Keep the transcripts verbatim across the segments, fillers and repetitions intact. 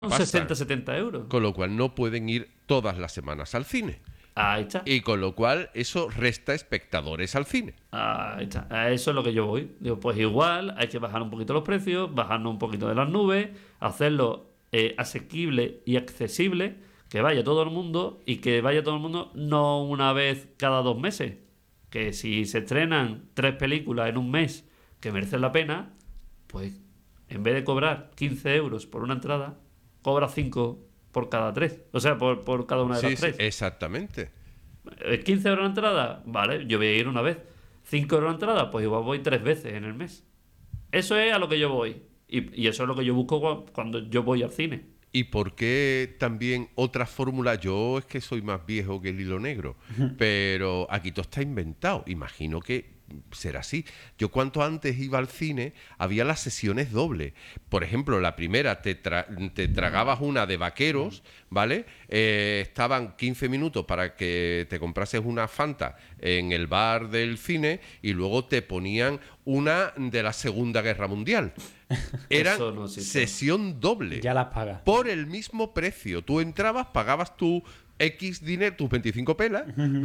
sesenta, setenta euros. Con lo cual no pueden ir todas las semanas al cine. Ahí está. Y con lo cual eso resta espectadores al cine. Ahí está. A eso es lo que yo voy. Digo, pues igual hay que bajar un poquito los precios, bajarnos un poquito de las nubes, hacerlo eh, asequible y accesible, que vaya todo el mundo y que vaya todo el mundo no una vez cada dos meses. Que si se estrenan tres películas en un mes que merecen la pena, pues en vez de cobrar quince euros por una entrada, cobra cinco por cada tres. O sea, por, por cada una de Sí, las tres. sí, exactamente. ¿quince euros la entrada? Vale, yo voy a ir una vez. ¿cinco euros la entrada? Pues igual voy tres veces en el mes. Eso es a lo que yo voy. Y, y eso es lo que yo busco cuando yo voy al cine. ¿Y por qué también otra fórmula? Yo es que soy más viejo que el hilo negro, pero aquí todo está inventado. Imagino que será así. Yo cuanto antes iba al cine, había las sesiones dobles. Por ejemplo, la primera te, tra te tragabas una de vaqueros, ¿vale? Eh, estaban quince minutos para que te comprases una Fanta en el bar del cine y luego te ponían una de la Segunda Guerra Mundial. Era no sesión doble. Ya las pagas. Por el mismo precio. Tú entrabas, pagabas tu X dinero, tus veinticinco pelas.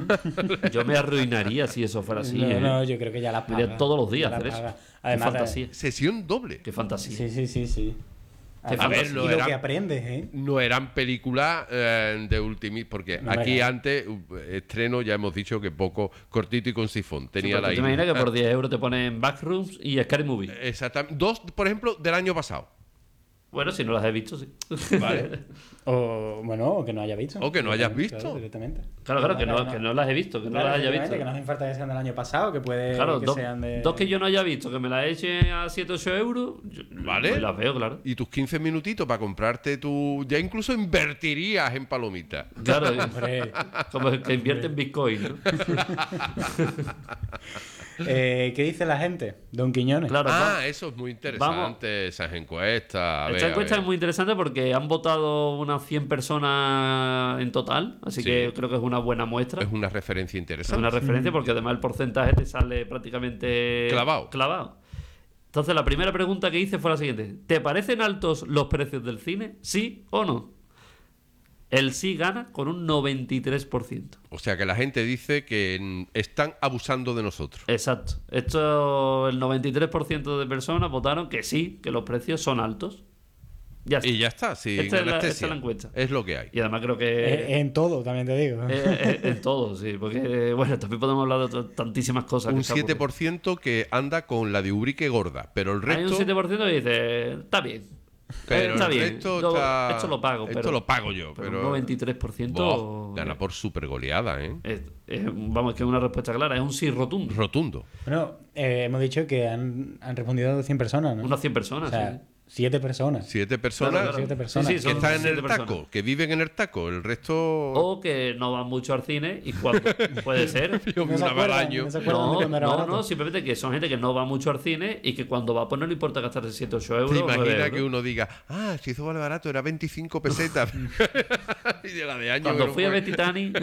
Yo me arruinaría si eso fuera así. No, ¿eh? no, yo creo que ya las pagas. Todos los días hacer eso. Además, Qué fantasía. Sesión doble. Qué fantasía. Sí, sí, sí, sí. A ver, no y lo eran, que aprendes, ¿eh? No eran películas eh, de ultimate, porque no aquí era. antes, uh, estreno, ya hemos dicho que poco, cortito y con sifón. Tenía Sí, la ¿te imaginas que por diez euros te ponen Backrooms y Scary Movie? Exactamente. Dos, por ejemplo, del año pasado. Bueno, si no las he visto, sí. Vale. O, bueno, o que no haya visto. O que no hayas visto. Claro, directamente. Claro, claro, que no, que no las he visto, que no Claro, las haya visto. Que no hacen falta que sean del año pasado, que puede Claro, que dos, sean de... dos que yo no haya visto, que me las eche a siete o ocho euros, yo, Vale. pues las veo, claro. Y tus quince minutitos para comprarte tu... Ya incluso invertirías en palomitas. Claro, Hombre. como el que invierte en Bitcoin, ¿no? eh, ¿Qué dice la gente? Don Quiñones. Claro, Ah, vamos. eso es muy interesante, Vamos. esas encuestas. A Esta ver, encuesta a ver. es muy interesante porque han votado unas cien personas en total, así Sí. que creo que es una buena muestra. Es una referencia Es interesante. una referencia porque además el porcentaje te sale prácticamente Clavado. clavado. Entonces la primera pregunta que hice fue la siguiente: ¿te parecen altos los precios del cine? ¿Sí o no? El sí gana con un noventa y tres por ciento. O sea que la gente dice que mm, están abusando de nosotros. Exacto. Esto, el noventa y tres por ciento de personas votaron que sí, que los precios son altos. Ya está. Y ya está, sin Esta es la- anestesia. esta es la encuesta. Es lo que hay. Y además creo que... Eh, en todo, también te digo. Eh, eh, en todo, sí, porque bueno, también podemos hablar de otras- tantísimas cosas. Un que se siete ocurren. por ciento que anda con la de Ubrique gorda, pero el Hay un resto... siete por ciento que dice, está bien. Pero Eh, está el bien. resto Yo- está- esto lo pago, esto pero, lo pago yo, pero pero- un noventa y tres por ciento Boh, gana por super goleada, ¿eh? es- es- vamos, es que es una respuesta clara, es un sí rotundo. Rotundo. Bueno, eh, hemos dicho que han, han respondido cien personas, ¿no? Unas cien personas, O sea, sí. siete personas. Siete personas Claro, claro. Siete personas. Sí, sí, que son están en siete el personas. taco, que viven en el taco. El resto... O que no van mucho al cine y cuando puede ser. Yo vi No se una vez al acuerdan, año. no se acuerdan de No, cuando era no, barato. no, simplemente que son gente que no va mucho al cine y que cuando va pues no le importa gastarse siete o ocho euros. ¿Te o nueve imaginas euros. que uno diga, ah, si eso vale barato, era veinticinco pesetas? Y de la de año Cuando que no fui a fue. ver Titanic.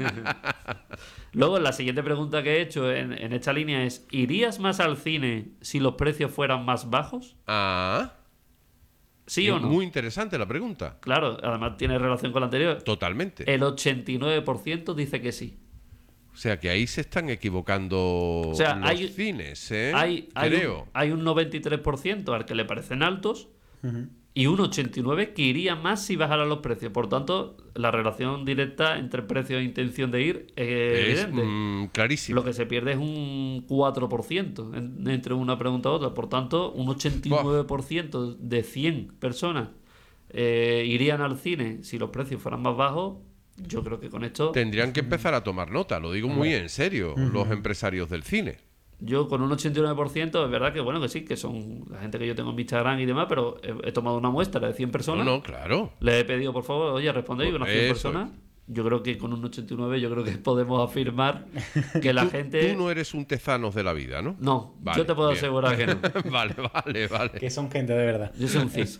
Luego, la siguiente pregunta que he hecho en, en esta línea es: ¿irías más al cine si los precios fueran más bajos? Ah, ¿Sí o no? muy interesante la pregunta. Claro, además tiene relación con la anterior. Totalmente. El ochenta y nueve por ciento dice que sí. O sea que ahí se están equivocando O sea, los hay- cines, ¿eh? Hay, hay, Creo. un, hay un noventa y tres por ciento al que le parecen altos Ujú. y un ochenta y nueve por ciento que iría más si bajaran los precios. Por tanto, la relación directa entre precio e intención de ir es Es evidente. mm, clarísimo. Lo que se pierde es un cuatro por ciento en- entre una pregunta y otra. Por tanto, un ochenta y nueve por ciento de cien personas eh, irían al cine si los precios fueran más bajos. Yo creo que con esto, Tendrían que empezar a tomar nota, lo digo muy en serio, los empresarios del cine. yo con un ochenta y nueve por ciento es verdad que bueno, que sí, que son la gente que yo tengo en mi Instagram y demás, pero he, he tomado una muestra de cien No, personas. no, claro. Les he pedido, por favor, oye, respondéis Pues unas cien eso personas. Yo creo que con un ochenta y nueve yo creo que podemos afirmar que la Tú, gente... tú no eres un tezanos de la vida, ¿no? No, Vale, yo te puedo bien. asegurar que no. Vale, vale, vale. Que son gente de verdad. Yo soy un cis.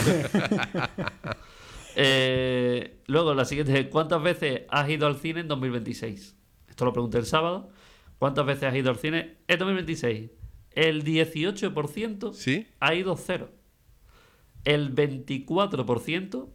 Eh, luego, la siguiente es: ¿cuántas veces has ido al cine en dos mil veintiséis? Esto lo pregunté el sábado. ¿Cuántas veces has ido al cine en dos mil veintiséis? El dieciocho por ciento ¿Sí? ha ido cero. el veinticuatro por ciento